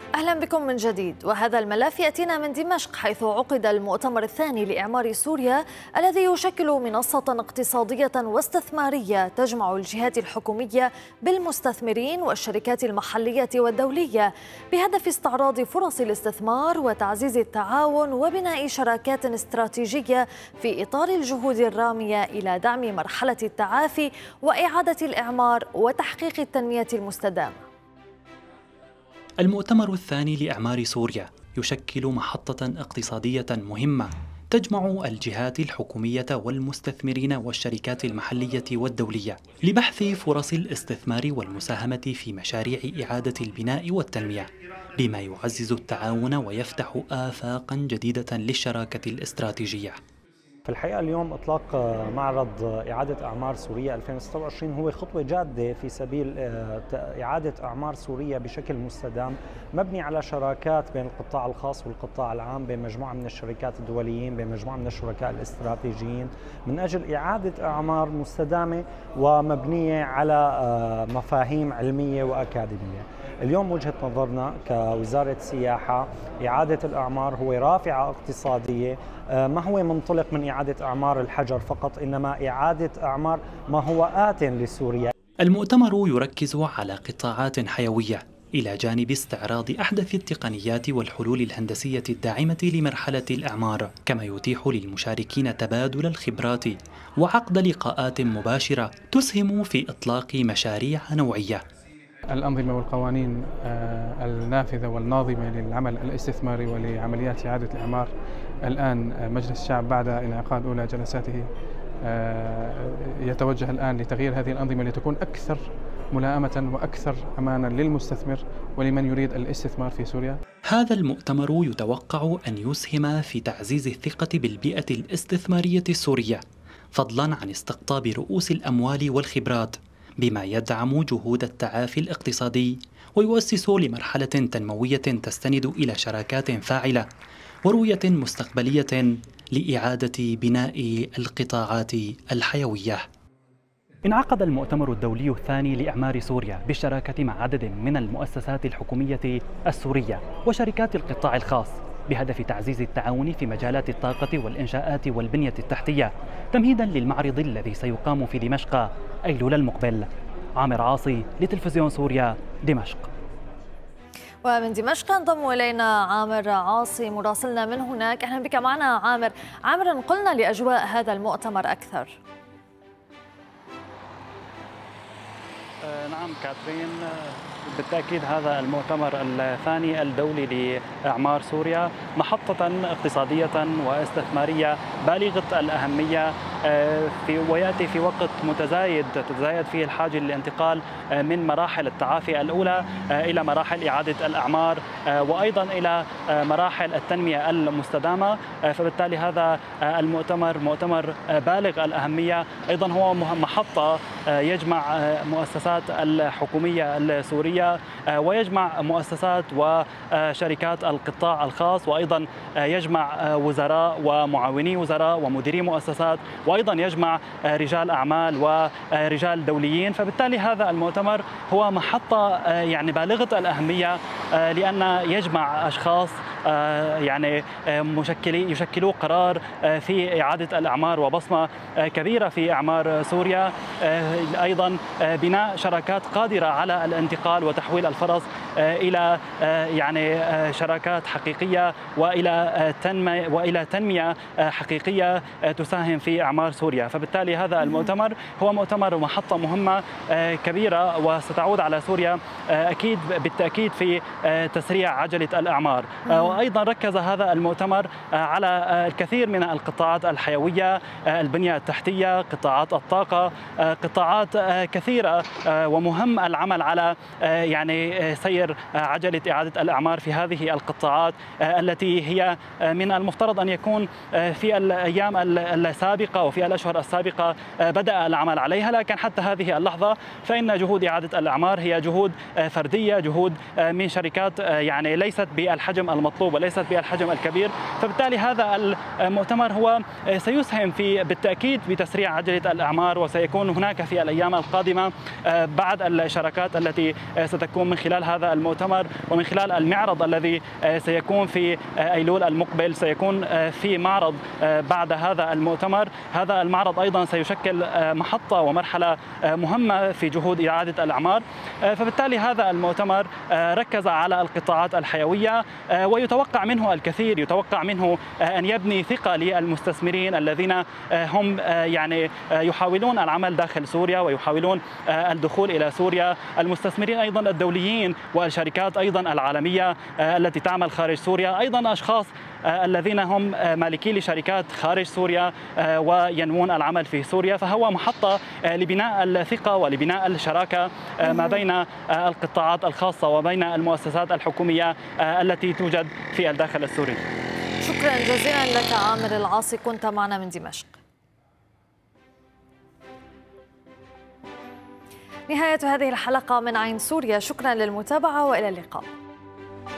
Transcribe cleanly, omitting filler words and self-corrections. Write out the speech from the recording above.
أهلا بكم من جديد، وهذا الملف يأتينا من دمشق حيث عقد المؤتمر الثاني لإعمار سوريا الذي يشكل منصة اقتصادية واستثمارية تجمع الجهات الحكومية بالمستثمرين والشركات المحلية والدولية بهدف استعراض فرص الاستثمار وتعزيز التعاون وبناء شراكات استراتيجية في إطار الجهود الرامية إلى دعم مرحلة التعافي وإعادة الإعمار وتحقيق التنمية المستدامة. المؤتمر الثاني لإعمار سوريا يشكل محطة اقتصادية مهمة تجمع الجهات الحكومية والمستثمرين والشركات المحلية والدولية لبحث فرص الاستثمار والمساهمة في مشاريع إعادة البناء والتنمية، بما يعزز التعاون ويفتح آفاقا جديدة للشراكة الاستراتيجية. في الحقيقة اليوم إطلاق معرض إعادة أعمار سوريا 2026 هو خطوة جادة في سبيل إعادة أعمار سوريا بشكل مستدام، مبني على شراكات بين القطاع الخاص والقطاع العام، بين مجموعة من الشركات الدوليين، بين مجموعة من الشركاء الاستراتيجيين، من أجل إعادة أعمار مستدامة ومبنية على مفاهيم علمية وأكاديمية. اليوم وجهة نظرنا كوزارة سياحة إعادة الأعمار هو رافعة اقتصادية، ما هو منطلق من إعادة أعمار الحجر فقط، إنما إعادة أعمار ما هو آت لسوريا. المؤتمر يركز على قطاعات حيوية إلى جانب استعراض أحدث التقنيات والحلول الهندسية الداعمة لمرحلة الإعمار، كما يتيح للمشاركين تبادل الخبرات وعقد لقاءات مباشرة تسهم في إطلاق مشاريع نوعية. الأنظمة والقوانين النافذة والناظمة للعمل الاستثماري ولعمليات إعادة الإعمار، الآن مجلس الشعب بعد انعقاد أولى جلساته يتوجه الآن لتغيير هذه الأنظمة لتكون أكثر ملائمة وأكثر أمانا للمستثمر ولمن يريد الاستثمار في سوريا. هذا المؤتمر يتوقع أن يسهم في تعزيز الثقة بالبيئة الاستثمارية السورية، فضلا عن استقطاب رؤوس الأموال والخبرات، بما يدعم جهود التعافي الاقتصادي ويؤسس لمرحلة تنموية تستند إلى شراكات فاعلة ورؤية مستقبلية لإعادة بناء القطاعات الحيوية. انعقد المؤتمر الدولي الثاني لإعمار سوريا بالشراكة مع عدد من المؤسسات الحكومية السورية وشركات القطاع الخاص بهدف تعزيز التعاون في مجالات الطاقة والإنشاءات والبنية التحتية، تمهيدا للمعرض الذي سيقام في دمشق أيلول المقبل. عامر عاصي لتلفزيون سوريا، دمشق. ومن دمشق انضم إلينا عامر عاصي مراسلنا من هناك. أهلا بك معنا عامر. انقلنا لأجواء هذا المؤتمر أكثر. نعم كاترين، بالتأكيد هذا المؤتمر الثاني الدولي لإعمار سوريا محطة اقتصادية واستثمارية بالغة الأهمية ويأتي في وقت تتزايد فيه الحاجة للانتقال من مراحل التعافي الأولى إلى مراحل إعادة الأعمار وأيضا إلى مراحل التنمية المستدامة. فبالتالي هذا المؤتمر مؤتمر بالغ الأهمية، أيضا هو محطة يجمع مؤسسات الحكومية السورية ويجمع مؤسسات وشركات القطاع الخاص، وأيضا يجمع وزراء ومعاوني وزراء ومديري مؤسسات، وأيضا يجمع رجال أعمال ورجال دوليين. فبالتالي هذا المؤتمر هو محطة يعني بالغة الأهمية، لأن يجمع أشخاص يعني يشكلوا قرار في إعادة الأعمار وبصمة كبيرة في إعمار سوريا، أيضا بناء شراكات قادرة على الانتقال وتحويل الفرص إلى يعني شراكات حقيقية وإلى تنمية حقيقية تساهم في إعمار سوريا. فبالتالي هذا المؤتمر هو مؤتمر ومحطة مهمة كبيرة وستعود على سوريا أكيد بالتأكيد في تسريع عجلة الأعمار. وأيضا ركز هذا المؤتمر على الكثير من القطاعات الحيوية، البنية التحتية، قطاعات الطاقة، قطاعات كثيرة، ومهم العمل على يعني سير عجلة إعادة الأعمار في هذه القطاعات التي هي من المفترض أن يكون في الأيام السابقة وفي الأشهر السابقة بدأ العمل عليها، لكن حتى هذه اللحظة فإن جهود إعادة الأعمار هي جهود فردية، جهود من شركات يعني ليست بالحجم المطلوب المطلوب وليست بالحجم الكبير. فبالتالي هذا المؤتمر هو سيسهم بالتأكيد بتسريع عجلة الإعمار، وسيكون هناك في الأيام القادمة بعض الشراكات التي ستكون من خلال هذا المؤتمر ومن خلال المعرض الذي سيكون في أيلول المقبل. سيكون في معرض بعد هذا المؤتمر. هذا المعرض أيضا سيشكل محطة ومرحلة مهمة في جهود إعادة الأعمار. فبالتالي هذا المؤتمر ركز على القطاعات الحيوية ويتوقع منه الكثير. يتوقع منه أن يبني ثقة للمستثمرين الذين هم يعني يحاولون العمل داخل سوريا ويحاولون الدخول إلى سوريا. المستثمرين أيضا الدوليين والشركات أيضا العالمية التي تعمل خارج سوريا، أيضا أشخاص الذين هم مالكي لشركات خارج سوريا وينوون العمل في سوريا. فهو محطة لبناء الثقة ولبناء الشراكة ما بين القطاعات الخاصة وبين المؤسسات الحكومية التي توجد في الداخل السوري. شكرا جزيلا لك عامر العاصي، كنت معنا من دمشق. نهاية هذه الحلقة من عين سوريا، شكرا للمتابعة وإلى اللقاء.